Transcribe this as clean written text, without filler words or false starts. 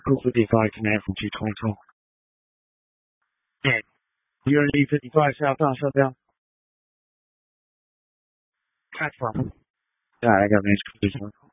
Call 55 command from 220. Yeah. You're in E55 southbound, shutdown. Catch from. Yeah, I got an inch.